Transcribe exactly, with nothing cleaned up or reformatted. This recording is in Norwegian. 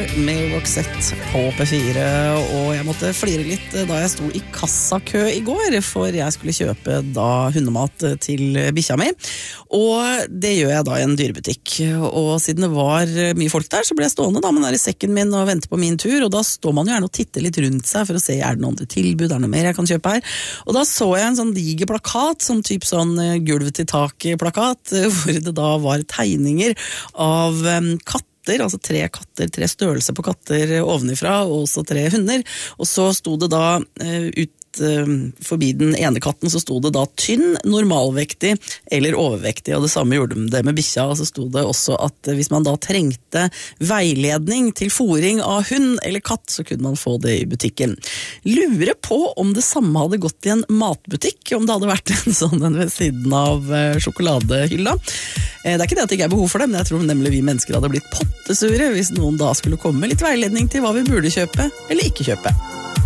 Together med Roxette på P fire, og jeg måtte flire litt da jeg sto i kassakø i går, for jeg skulle kjøpe da hundemat til bikkja mi, og det gjør jeg da i en dyrebutikk, og siden det var mye folk der, så ble jeg stående da med den der i sekken min og vente på min tur, og da står man jo gjerne og titter litt rundt seg for å se, er det noen tilbud, er det noe mer jeg kan kjøpe her, og da så jeg en sånn diger plakat, som typ sånn gulv til tak-plakat, hvor det da var tegninger av katter, altså tre katter, tre størrelser på katter ovenifra, og også tre hunder, og så sto det da ut forbi den ene katten så sto det da tynn, normalvektig eller overvektig, og det samme gjorde det med bikkja, og så sto det også at hvis man da trengte veiledning til fôring av hund eller katt, så kunne man få det i butikken. Lurer på om det samme hadde gått i en matbutikk, om det hadde vært en sånn en ved siden av sjokoladehylla. Det er ikke det at det ikke er behov for det, men jeg tror nemlig vi mennesker hadde blitt pottesure hvis noen da skulle komme med litt veiledning til hva vi burde kjøpe eller ikke kjøpe.